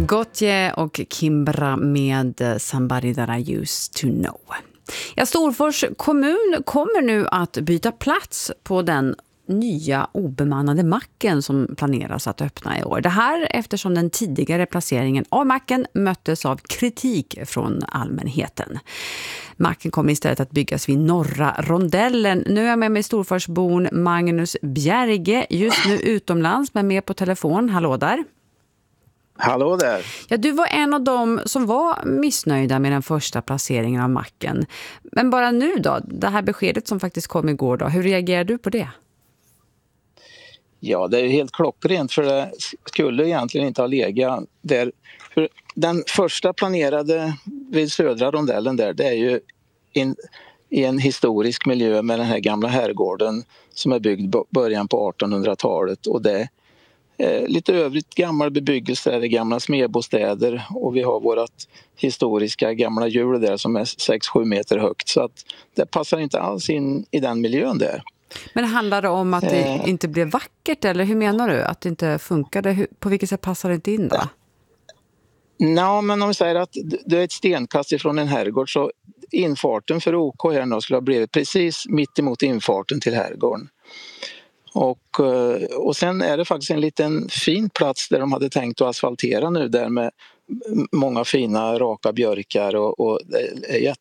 Gotye och Kimbra med Somebody That I Used To Know. Ja, Storfors kommun kommer nu att byta plats på den nya obemannade macken som planeras att öppna i år. Det här eftersom den tidigare placeringen av macken möttes av kritik från allmänheten. Macken kommer istället att byggas vid norra rondellen. Nu är jag med mig Storforsbon Magnus Bjerge, just nu utomlands men med på telefon. Hallå där. Hallå där. Ja, du var en av dem som var missnöjda med den första placeringen av macken. Men bara nu då, det här beskedet som faktiskt kom igår då, hur reagerar du på det? Ja, det är helt klockrent för det skulle egentligen inte ha legat där. För den första planerade vid södra rondellen där, det är ju i en historisk miljö med den här gamla herrgården som är byggd början på 1800-talet och det lite övrigt gammal bebyggelse, det är gamla smedbostäder och vi har vårt historiska gamla hjul där som är 6-7 meter högt så att det passar inte alls in i den miljön där. Men handlar det om att det inte blev vackert eller hur menar du? Att det inte funkade? På vilket sätt passar det inte in då? Ja, men om vi säger att det är ett stenkast ifrån en herrgård så infarten för OK här nu skulle ha blivit precis mitt emot infarten till herrgården. Och sen är det faktiskt en liten fin plats där de hade tänkt att asfaltera nu där med många fina raka björkar och det är